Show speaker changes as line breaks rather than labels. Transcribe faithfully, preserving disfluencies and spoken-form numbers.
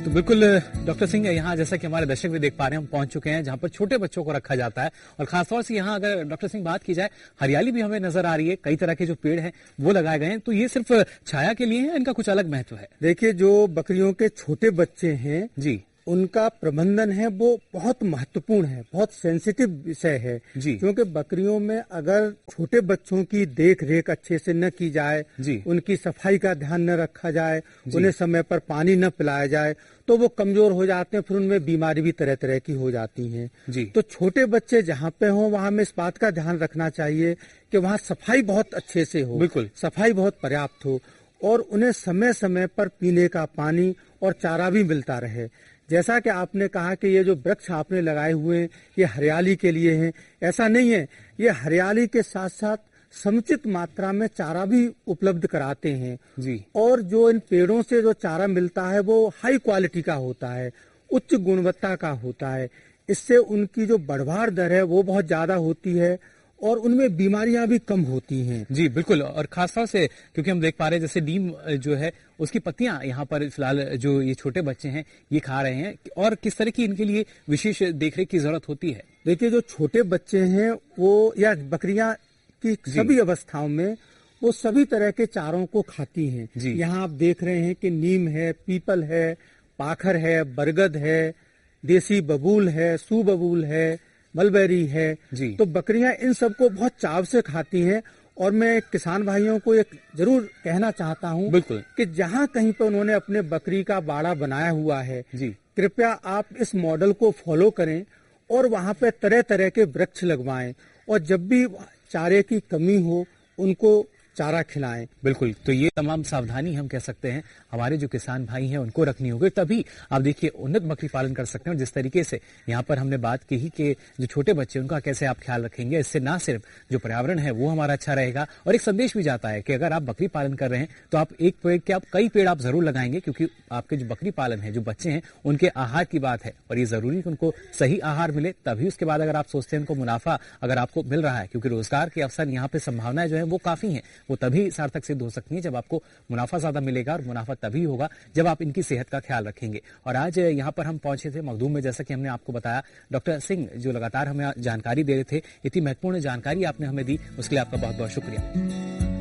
तो बिल्कुल डॉक्टर सिंह, यहाँ जैसा कि हमारे दर्शक भी देख पा रहे हैं, हम पहुंच चुके हैं जहां पर छोटे बच्चों को रखा जाता है। और खासतौर से यहाँ अगर डॉक्टर सिंह बात की जाए, हरियाली भी हमें नजर आ रही है, कई तरह के जो पेड़ हैं वो लगाए गए हैं। तो ये सिर्फ छाया के लिए है, इनका कुछ अलग महत्व है?
देखिए, जो बकरियों के छोटे बच्चे हैं
जी,
उनका प्रबंधन है वो बहुत महत्वपूर्ण है, बहुत सेंसिटिव विषय है
जी,
क्योंकि बकरियों में अगर छोटे बच्चों की देख रेख अच्छे से न की जाए,
जी,
उनकी सफाई का ध्यान न रखा जाए, उन्हें समय पर पानी न पिलाया जाए तो वो कमजोर हो जाते हैं, फिर उनमें बीमारी भी तरह तरह की हो जाती है।
जी,
तो छोटे बच्चे जहाँ पे हों वहाँ में इस बात का ध्यान रखना चाहिए कि वहाँ सफाई बहुत अच्छे से हो,
बिल्कुल,
सफाई बहुत पर्याप्त हो और उन्हें समय समय पर पीने का पानी और चारा भी मिलता रहे। जैसा कि आपने कहा कि ये जो वृक्ष आपने लगाए हुए हैं ये हरियाली के लिए हैं, ऐसा नहीं है। ये हरियाली के साथ साथ समुचित मात्रा में चारा भी उपलब्ध कराते हैं
जी,
और जो इन पेड़ों से जो चारा मिलता है वो हाई क्वालिटी का होता है, उच्च गुणवत्ता का होता है। इससे उनकी जो बढ़वार दर है वो बहुत ज्यादा होती है और उनमें बीमारियां भी कम होती हैं।
जी बिल्कुल। और खासतौर से क्योंकि हम देख पा रहे हैं जैसे नीम जो है उसकी पत्तियां यहाँ पर फिलहाल जो ये छोटे बच्चे हैं ये खा रहे हैं, और किस तरह की इनके लिए विशेष देखरेख की जरूरत होती है?
देखिए, जो छोटे बच्चे हैं वो या बकरियां की सभी अवस्थाओं में वो सभी तरह के चारों को खाती हैं। यहाँ आप देख रहे हैं कि नीम है, पीपल है, पाखर है, बरगद है, देसी बबूल है, सू बबूल है, मलबेरी है।
जी।
तो बकरियां इन सबको बहुत चाव से खाती हैं और मैं किसान भाइयों को एक जरूर कहना चाहता हूं
बिल्कुल
कि जहां कहीं पर उन्होंने अपने बकरी का बाड़ा बनाया हुआ है,
जी,
कृपया आप इस मॉडल को फॉलो करें और वहां पे तरह तरह के वृक्ष लगवाएं और जब भी चारे की कमी हो उनको चारा खिलाएं।
बिल्कुल। तो ये तमाम सावधानी हम कह सकते हैं हमारे जो किसान भाई हैं उनको रखनी होगी, तभी आप देखिए उन्नत बकरी पालन कर सकते हैं। और जिस तरीके से यहाँ पर हमने बात की कि जो छोटे बच्चे उनका कैसे आप ख्याल रखेंगे, इससे ना सिर्फ जो पर्यावरण है वो हमारा अच्छा रहेगा और एक संदेश भी जाता है कि अगर आप बकरी पालन कर रहे हैं तो आप एक पेड़ के आप कई पेड़ आप जरूर लगाएंगे, क्योंकि आपके जो बकरी पालन है, जो बच्चे हैं उनके आहार की बात है और ये जरूरी कि उनको सही आहार मिले, तभी उसके बाद अगर आप सोचते हैं उनको मुनाफा अगर आपको मिल रहा है, क्योंकि रोजगार के अवसर यहाँ पे संभावनाएं जो है वो काफी है, वो तभी सार्थक सिद्ध हो सकती है जब आपको मुनाफा ज्यादा मिलेगा। और मुनाफा तभी होगा जब आप इनकी सेहत का ख्याल रखेंगे। और आज यहाँ पर हम पहुंचे थे मखदूम में, जैसा कि हमने आपको बताया, डॉक्टर सिंह जो लगातार हमें जानकारी दे रहे थे, इतनी महत्वपूर्ण जानकारी आपने हमें दी, उसके लिए आपका बहुत बहुत शुक्रिया।